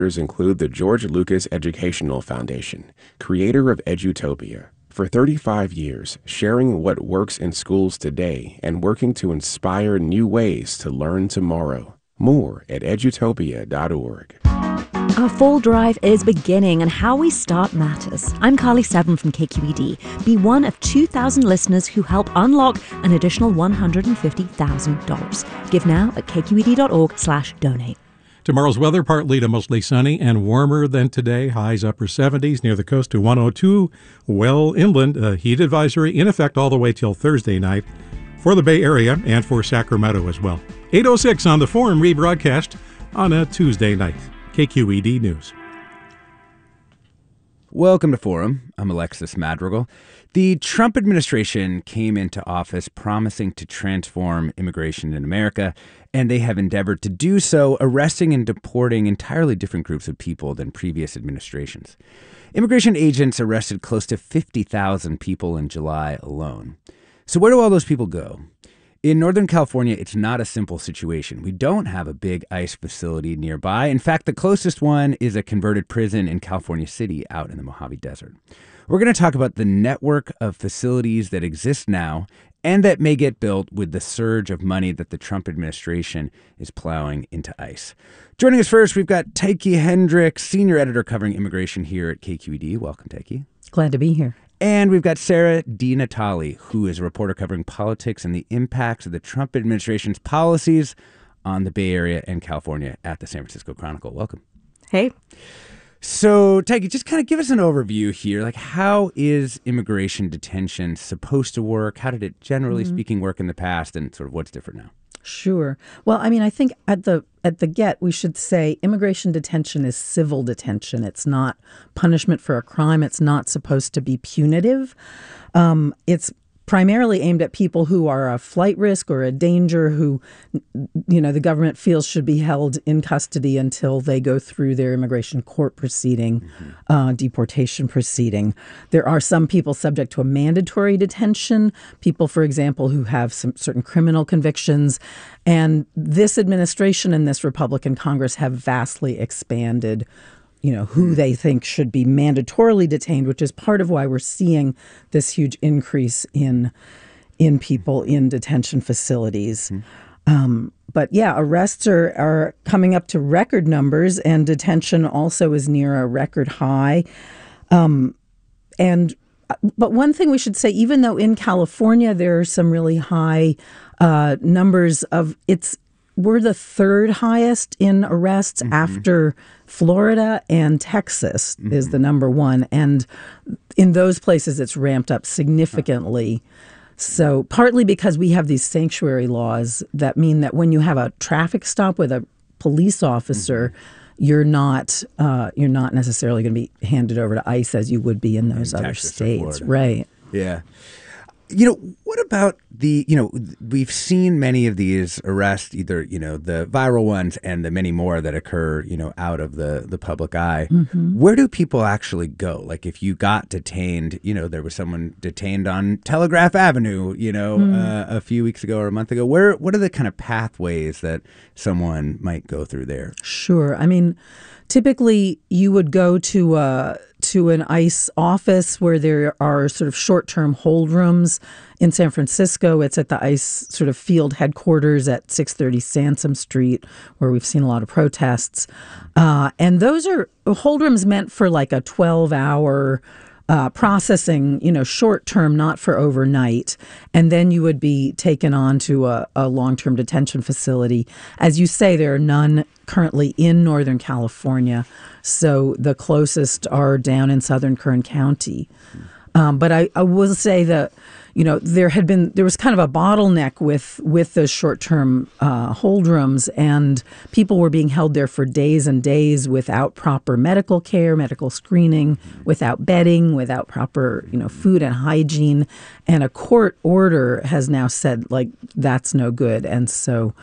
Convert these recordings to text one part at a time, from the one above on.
include the George Lucas Educational Foundation, creator of Edutopia. For 35 years, sharing what works in schools today and working to inspire new ways to learn tomorrow. More at edutopia.org. Our fall drive is beginning, and how we start matters. I'm Carly Seven from KQED. Be one of 2,000 listeners who help unlock an additional $150,000. Give now at kqed.org/donate. Tomorrow's weather, partly to mostly sunny and warmer than today. Highs upper 70s near the coast to 102. Well inland, a heat advisory in effect all the way till Thursday night for the Bay Area and for Sacramento as well. 8:06 on the Forum rebroadcast on a Tuesday night. KQED News. Welcome to Forum. I'm Alexis Madrigal. The Trump administration came into office promising to transform immigration in America, and they have endeavored to do so, arresting and deporting entirely different groups of people than previous administrations. Immigration agents arrested close to 50,000 people in July alone. So where do all those people go? In Northern California, it's not a simple situation. We don't have a big ICE facility nearby. In fact, the closest one is a converted prison in California City out in the Mojave Desert. We're going to talk about the network of facilities that exist now and that may get built with the surge of money that the Trump administration is plowing into ICE. Joining us first, we've got Tyche Hendricks, senior editor covering immigration here at KQED. Welcome, Tyche. Glad to be here. And we've got Sarah DiNatale, who is a reporter covering politics and the impacts of the Trump administration's policies on the Bay Area and California at the San Francisco Chronicle. Welcome. Hey. So, Tyche, just kind of give us an overview here. Like, how is immigration detention supposed to work? How did it, generally speaking, work in the past, and sort of what's different now? Sure. Well, I mean, I think at the get, we should say immigration detention is civil detention. It's not punishment for a crime. It's not supposed to be punitive. It's primarily aimed at people who are a flight risk or a danger, who, the government feels should be held in custody until they go through their immigration court proceeding, deportation proceeding. There are some people subject to a mandatory detention, people, for example, who have some certain criminal convictions. And this administration and this Republican Congress have vastly expanded who they think should be mandatorily detained, which is part of why we're seeing this huge increase in people in detention facilities. But yeah, arrests are coming up to record numbers, and detention also is near a record high. But one thing we should say, even though in California there are some really high numbers of we're the third highest in arrests after Florida, and Texas is the number one. And in those places, it's ramped up significantly. So partly because we have these sanctuary laws that mean that when you have a traffic stop with a police officer, you're not necessarily going to be handed over to ICE as you would be in those other states. Right. Yeah. What about we've seen many of these arrests, either, the viral ones and the many more that occur, out of the public eye. Where do people actually go? Like, if you got detained, there was someone detained on Telegraph Avenue, a few weeks ago or a month ago. What are the kind of pathways that someone might go through there? Sure. I mean, typically you would go to an ICE office where there are sort of short-term hold rooms. In San Francisco, it's at the ICE sort of field headquarters at 630 Sansom Street, where we've seen a lot of protests. And those are hold rooms meant for like a 12-hour processing, short term, not for overnight. And then you would be taken on to a long-term detention facility. As you say, there are none currently in Northern California. So the closest are down in Southern Kern County. But I will say that, there was kind of a bottleneck with those short-term hold rooms, and people were being held there for days and days without proper medical care, medical screening, without bedding, without proper, food and hygiene. And a court order has now said, that's no good. And so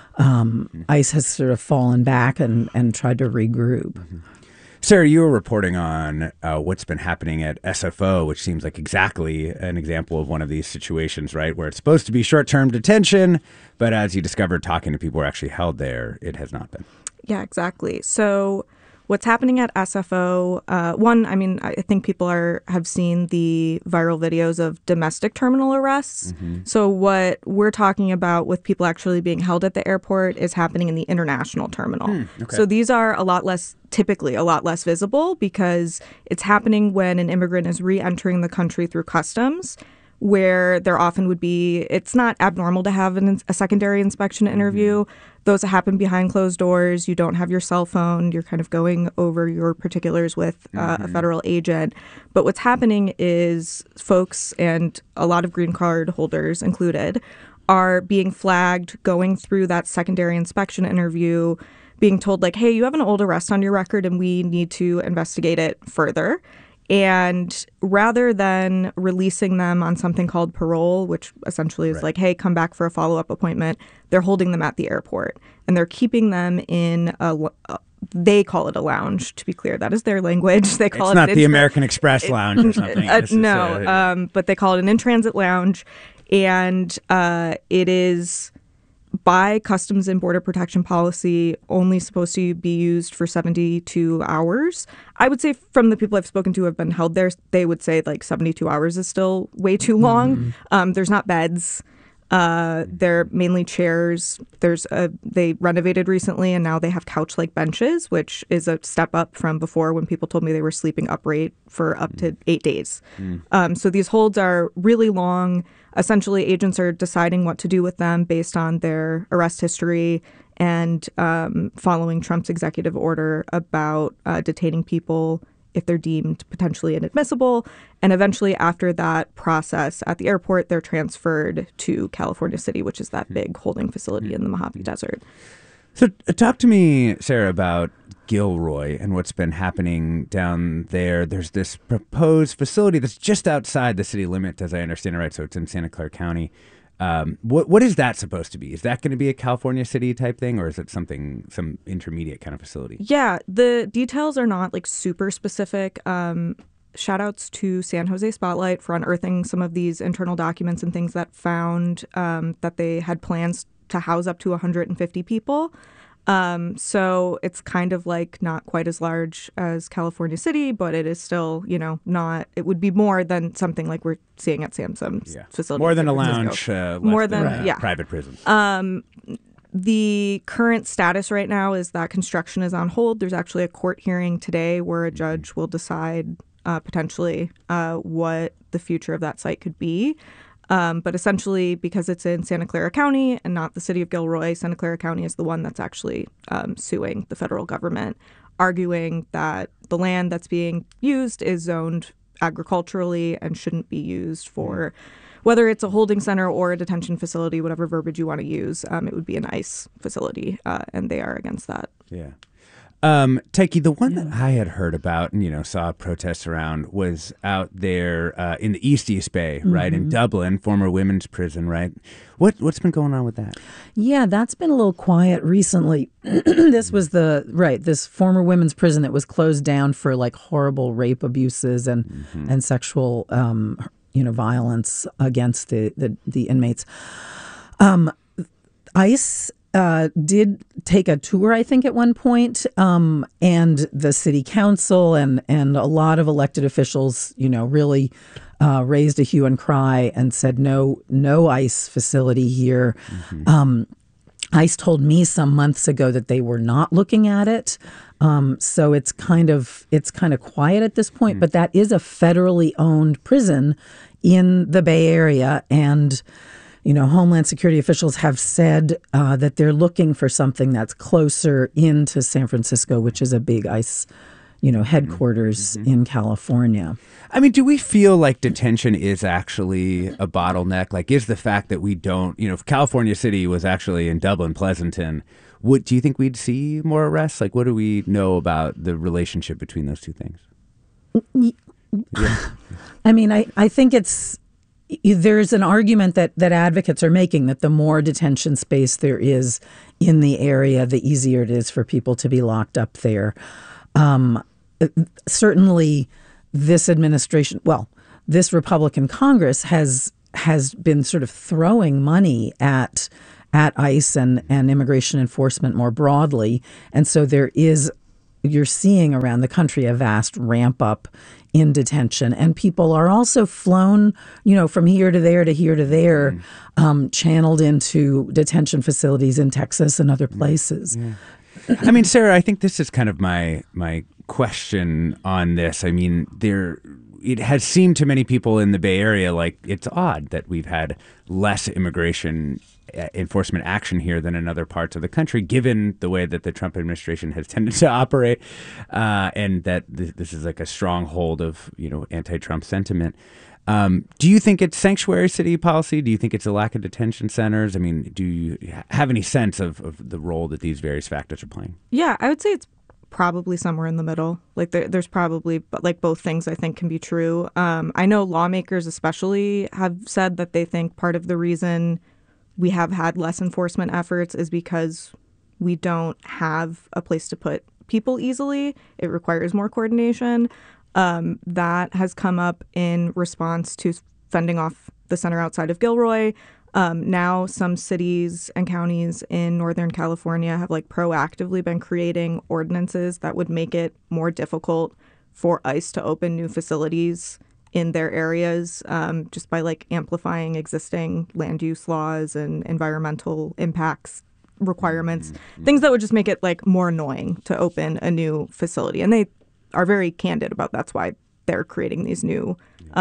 ICE has sort of fallen back and tried to regroup. Sarah, you were reporting on what's been happening at SFO, which seems like exactly an example of one of these situations, right, where it's supposed to be short-term detention, but as you discovered talking to people who are actually held there, it has not been. Yeah, exactly. So What's happening at SFO, one, I mean, I think people have seen the viral videos of domestic terminal arrests. So what we're talking about with people actually being held at the airport is happening in the international terminal. So these are typically a lot less visible because it's happening when an immigrant is re-entering the country through customs, where there often would be, it's not abnormal to have a secondary inspection interview. Those happen behind closed doors. You don't have your cell phone. You're kind of going over your particulars with a federal agent. But what's happening is folks, and a lot of green card holders included, are being flagged going through that secondary inspection interview, being told like, hey, you have an old arrest on your record and we need to investigate it further. And rather than releasing them on something called parole, which essentially is like, hey, come back for a follow-up appointment, they're holding them at the airport. And they're keeping them in they call it a lounge, to be clear. That is their language. They call it's not the American Express lounge or something. No, but they call it an in-transit lounge. And it is, by Customs and Border Protection policy, only supposed to be used for 72 hours. I would say from the people I've spoken to who have been held there, they would say like 72 hours is still way too long. There's not beds. They're mainly chairs. They renovated recently and now they have couch-like benches, which is a step up from before when people told me they were sleeping upright for up to 8 days. So these holds are really long. Essentially, agents are deciding what to do with them based on their arrest history and following Trump's executive order about detaining people if they're deemed potentially inadmissible. And eventually, after that process at the airport, they're transferred to California City, which is that big holding facility in the Mojave Desert. So talk to me, Sarah, about Gilroy and what's been happening down there. There's this proposed facility that's just outside the city limit, as I understand it, right? So it's in Santa Clara County. What is that supposed to be? Is that going to be a California City type thing, or is it some intermediate kind of facility? Yeah, the details are not like super specific. Shout outs to San Jose Spotlight for unearthing some of these internal documents and things that found that they had plans to house up to 150 people. So it's kind of like not quite as large as California City, but it is still, not, it would be more than something like we're seeing at Samsung's facility. More than a lounge, more than private prison. The current status right now is that construction is on hold. There's actually a court hearing today where a judge will decide potentially what the future of that site could be. But essentially, because it's in Santa Clara County and not the city of Gilroy, Santa Clara County is the one that's actually suing the federal government, arguing that the land that's being used is zoned agriculturally and shouldn't be used for, whether it's a holding center or a detention facility, whatever verbiage you want to use, it would be an ICE facility, and they are against that. Yeah. Taiki, the one that I had heard about and, saw protests around was out there in the East Bay, right? In Dublin, former women's prison, right? What's been going on with that? Yeah, that's been a little quiet recently. This was this former women's prison that was closed down for like horrible rape abuses and sexual, violence against the inmates. ICE did take a tour, I think, at one point, and the city council and a lot of elected officials, really raised a hue and cry and said no ICE facility here. ICE told me some months ago that they were not looking at it. So it's kind of quiet at this point, but that is a federally owned prison in the Bay Area, and Homeland Security officials have said that they're looking for something that's closer into San Francisco, which is a big ICE, headquarters in California. I mean, do we feel like detention is actually a bottleneck? Like, is the fact that we don't, if California City was actually in Dublin, Pleasanton, do you think we'd see more arrests? Like, what do we know about the relationship between those two things? I mean, I think there's an argument that advocates are making that the more detention space there is in the area, the easier it is for people to be locked up there. Certainly, this administration, this Republican Congress has been sort of throwing money at ICE and immigration enforcement more broadly, and so there is you're seeing around the country a vast ramp up in detention, and people are also flown, from here to there to here to there, channeled into detention facilities in Texas and other places. Yeah. I mean, Sarah, I think this is kind of my question on this. I mean, it has seemed to many people in the Bay Area like it's odd that we've had less immigration enforcement action here than in other parts of the country, given the way that the Trump administration has tended to operate, and that this is like a stronghold of anti-Trump sentiment. Do you think it's sanctuary city policy? Do you think it's a lack of detention centers? I mean, do you have any sense of the role that these various factors are playing? Yeah, I would say it's probably somewhere in the middle. Like there's probably both things I think can be true. I know lawmakers especially have said that they think part of the reason we have had less enforcement efforts is because we don't have a place to put people easily. It requires more coordination. That has come up in response to fending off the center outside of Gilroy. Now some cities and counties in Northern California have proactively been creating ordinances that would make it more difficult for ICE to open new facilities in their areas, just by amplifying existing land use laws and environmental impacts requirements, things that would just make it more annoying to open a new facility. And they are very candid about that's why they're creating these new